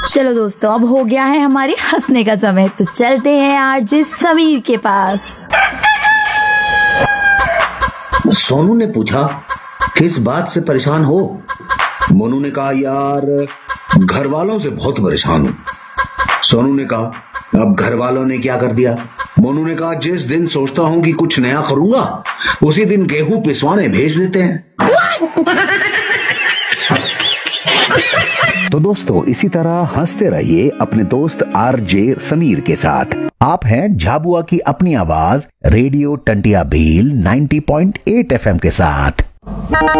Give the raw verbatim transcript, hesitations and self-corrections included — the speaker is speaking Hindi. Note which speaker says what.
Speaker 1: चलो दोस्तों, अब हो गया है हमारे हंसने का समय, तो चलते हैं आरजे समीर के पास।
Speaker 2: सोनू ने पूछा, किस बात से परेशान हो? मोनू ने कहा, यार घर वालों से बहुत परेशान हूं। सोनू ने कहा, अब घर वालों ने क्या कर दिया? मोनू ने कहा, जिस दिन सोचता हूं कि कुछ नया करूंगा उसी दिन गेहूं पिसवाने भेज देते हैं।
Speaker 3: तो दोस्तों, इसी तरह हंसते रहिए अपने दोस्त आरजे समीर के साथ। आप हैं झाबुआ की अपनी आवाज रेडियो टंटिया भील नब्बे पॉइंट आठ एफएम के साथ।